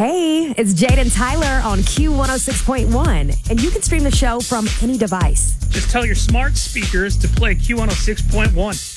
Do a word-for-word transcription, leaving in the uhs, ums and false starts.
Hey, it's Jade and Tyler on Q one oh six point one, and you can stream the show from any device. Just tell your smart speakers to play Q one oh six point one.